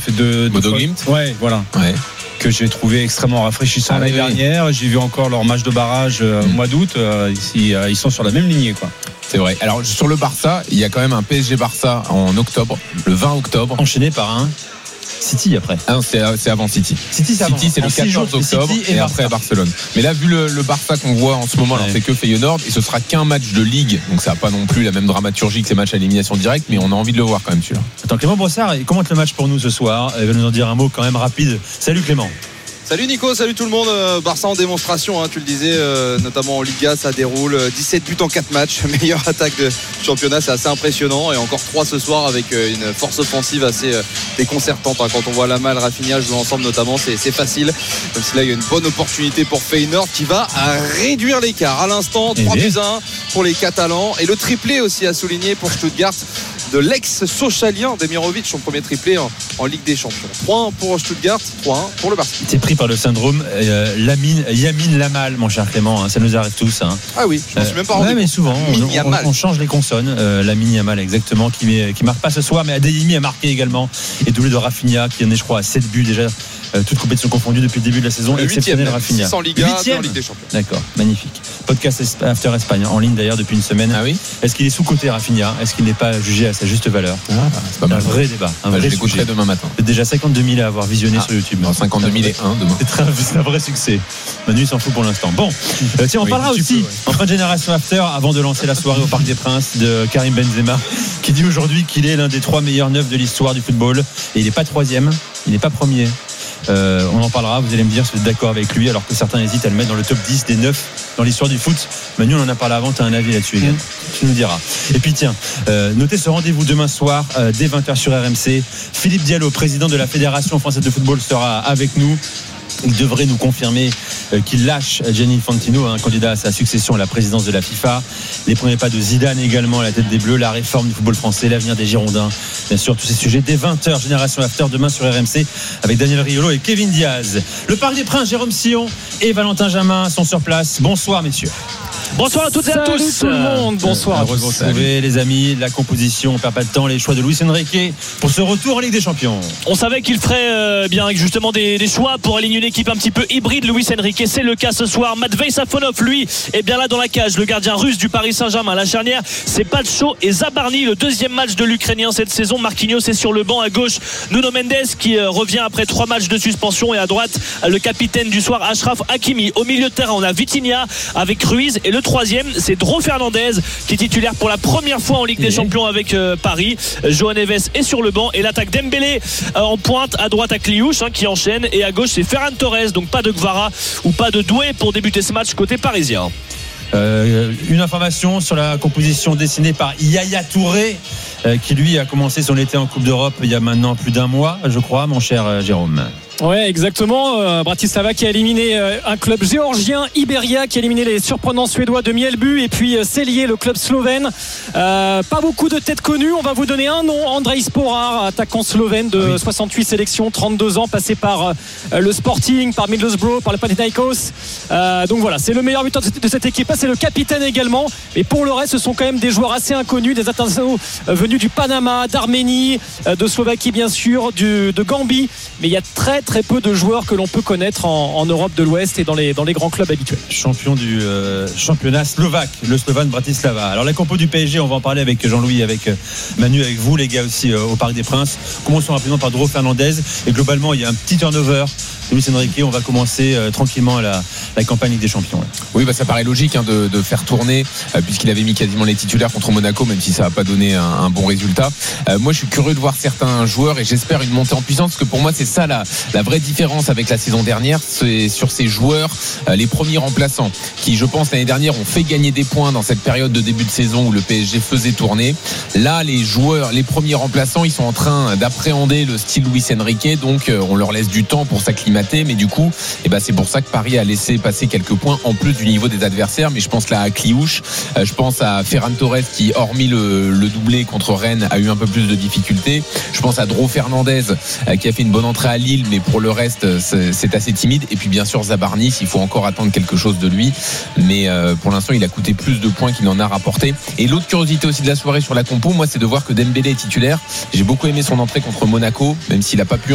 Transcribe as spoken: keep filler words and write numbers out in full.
fait deux. Bodo Glimt. Ouais, voilà. Ouais. Que j'ai trouvé extrêmement rafraîchissant ah, l'année oui, dernière. Oui. J'ai vu encore leur match de barrage euh, au mmh. mois d'août. Euh, ici, euh, ils sont sur la même lignée, quoi. C'est vrai. Alors sur le Barça, il y a quand même un P S G Barça en octobre, le vingt octobre. Enchaîné par un City après. Ah non, c'est, c'est avant City. City, c'est, City, c'est le quatorze octobre City et, et après Barcelone. Mais là, vu le, le Barça qu'on voit en ce moment, ouais. alors c'est que Feyenoord et ce sera qu'un match de Ligue, donc ça n'a pas non plus la même dramaturgie que ces matchs à élimination directe, mais on a envie de le voir quand même celui-là. Attends, Clément Brossard, il commente le match pour nous ce soir. Il va nous en dire un mot quand même rapide. Salut Clément. Salut Nico, salut tout le monde. Barça en démonstration, hein, tu le disais, euh, notamment en Liga, ça déroule. dix-sept buts en quatre matchs, meilleure attaque de championnat, c'est assez impressionnant. Et encore trois ce soir avec une force offensive assez euh, déconcertante. Hein. Quand on voit Lamal, Rafinha jouer ensemble notamment, c'est, c'est facile. Même si là, il y a une bonne opportunité pour Feyenoord qui va réduire l'écart. À l'instant, trois buts à un pour les Catalans. Et le triplé aussi à souligner pour Stuttgart de l'ex-Sochalien Demirovic, son premier triplé en, en Ligue des Champions. trois un pour Stuttgart, trois un pour le Barça. T'es pris par le syndrome euh, Lamine, Yamin Lamal, mon cher Clément, hein, ça nous arrive tous. Hein. Ah oui, je m'en suis même pas rendu euh, ouais, mais souvent, on, on, on change les consonnes. Euh, Lamine Yamal, exactement, qui, met, qui marque pas ce soir, mais Adeyemi a marqué également. Et doublé de Rafinha, qui en est, je crois, à sept buts déjà. Euh, toutes compétitions confondues depuis le début de la saison. Exceptionnel Rafinha. six en Liga, en Ligue des Champions. D'accord, magnifique. Podcast After Espagne en ligne d'ailleurs depuis une semaine. Ah oui. Est-ce qu'il est sous-coté Rafinha ? Est-ce qu'il n'est pas jugé à sa juste valeur ? Ah, c'est pas mal. Un vrai débat. Un bah, vrai je l'écouterai demain matin. C'est déjà cinquante-deux mille à avoir visionné ah, sur YouTube. Non, cinquante-deux mille et un demain. C'est, très, c'est un vrai succès. Manu s'en fout pour l'instant. Bon, euh, tiens, on oui, parlera aussi peu, ouais. en fin de génération After, avant de lancer la soirée au Parc des Princes, de Karim Benzema, qui dit aujourd'hui qu'il est l'un des trois meilleurs neufs de l'histoire du football. Et il n'est pas troisième, il n'est pas premier. Euh, on en parlera, vous allez me dire si vous êtes d'accord avec lui, alors que certains hésitent à le mettre dans le top dix des neuf dans l'histoire du foot. Manu, on en a parlé avant, tu as un avis là-dessus également. Mmh. Tu nous diras. Et puis tiens, euh, notez ce rendez-vous demain soir euh, dès vingt heures sur R M C. Philippe Diallo, président de la Fédération française de football, sera avec nous. Il devrait nous confirmer euh, qu'il lâche Gianni Infantino, un candidat à sa succession à la présidence de la FIFA. Les premiers pas de Zidane également à la tête des Bleus, la réforme du football français, l'avenir des Girondins. Bien sûr, tous ces sujets dès vingt heures, Génération After, demain sur R M C, avec Daniel Riolo et Kevin Diaz. Le Parc des Princes, Jérôme Sillon et Valentin Jamin sont sur place. Bonsoir messieurs. Bonsoir à toutes et à tous. Salut tout le monde. Bonsoir. Heureux de vous retrouver les amis. La composition, on ne perd pas de temps. Les choix de Luis Enrique pour ce retour en Ligue des Champions. On savait qu'il ferait euh, bien justement des, des choix pour aligner une équipe un petit peu hybride. Luis Enrique, c'est le cas ce soir. Matvei Safonov, lui, est bien là dans la cage. Le gardien russe du Paris Saint-Germain. La charnière, c'est Pacho et Zabarny. Le deuxième match de l'Ukrainien cette saison. Marquinhos est sur le banc à gauche. Nuno Mendes qui euh, revient après trois matchs de suspension. Et à droite, le capitaine du soir, Achraf Hakimi. Au milieu de terrain, on a Vitinha avec Ruiz. Et le troisième, c'est Dro Fernandez qui est titulaire pour la première fois en Ligue des Champions avec euh, Paris. Johan Neves est sur le banc et l'attaque Dembélé euh, en pointe, à droite à Kliouche hein, qui enchaîne et à gauche c'est Ferran Torres, donc pas de Gvara ou pas de Doué pour débuter ce match côté parisien. Euh, une information sur la composition dessinée par Yaya Touré euh, qui lui a commencé son été en Coupe d'Europe il y a maintenant plus d'un mois je crois, mon cher euh, Jérôme. Ouais, exactement. Euh, Bratislava qui a éliminé euh, un club géorgien, Iberia qui a éliminé les surprenants suédois de Mjällby et puis euh, Celje, le club slovène. Euh, pas beaucoup de têtes connues. On va vous donner un nom, Andrej Sporar, attaquant slovène de ah oui. soixante-huit sélections, trente-deux ans, passé par euh, le Sporting, par Middlesbrough, par le Panathinaikos. Euh, donc voilà, c'est le meilleur buteur de cette équipe. C'est le capitaine également. Et pour le reste, ce sont quand même des joueurs assez inconnus, des internationaux euh, venus du Panama, d'Arménie, euh, de Slovaquie bien sûr, du, de Gambie. Mais il y a très très peu de joueurs que l'on peut connaître en, en Europe de l'Ouest et dans les, dans les grands clubs habituels. Champion du euh, championnat slovaque, le Slovan Bratislava. Alors la compo du P S G, on va en parler avec Jean-Louis, avec euh, Manu, avec vous les gars aussi euh, au Parc des Princes. Commençons rapidement par Dro Fernandez et globalement il y a un petit turnover. Luis Enrique, on va commencer euh, tranquillement la, la campagne Ligue des Champions. Ouais. Oui, bah, ça paraît logique hein, de, de faire tourner euh, puisqu'il avait mis quasiment les titulaires contre Monaco, même si ça n'a pas donné un, un bon résultat. Euh, moi je suis curieux de voir certains joueurs et j'espère une montée en puissance parce que pour moi c'est ça la, la vraie différence avec la saison dernière, c'est sur ces joueurs euh, les premiers remplaçants qui je pense l'année dernière ont fait gagner des points dans cette période de début de saison où le P S G faisait tourner. Là les joueurs, les premiers remplaçants ils sont en train d'appréhender le style Luis Enrique, donc euh, on leur laisse du temps pour s'acclimater, mais du coup eh ben, c'est pour ça que Paris a laissé passer quelques points en plus du niveau des adversaires. Mais je pense là à Kliouche, euh, je pense à Ferran Torres qui hormis le, le doublé contre Rennes a eu un peu plus de difficultés. Je pense à Dro Fernandez euh, qui a fait une bonne entrée à Lille, mais pour le reste c'est, c'est assez timide. Et puis bien sûr Zabarny, il faut encore attendre quelque chose de lui, mais euh, pour l'instant il a coûté plus de points qu'il en a rapporté. Et l'autre curiosité aussi de la soirée sur la compo, moi c'est de voir que Dembélé est titulaire. J'ai beaucoup aimé son entrée contre Monaco, même s'il n'a pas pu